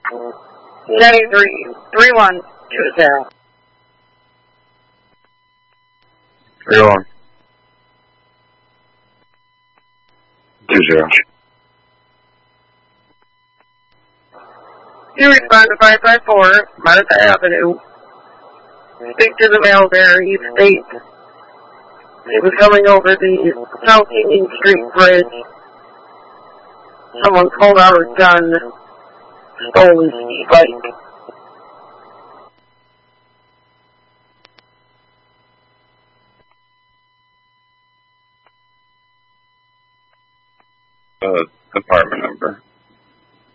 93-3120. 31. 20. You respond to 554 Martha Avenue. Speak to the mail there. He states he was coming over the South Union Street Bridge. Someone pulled out a gun, stole his e-bike. Department number.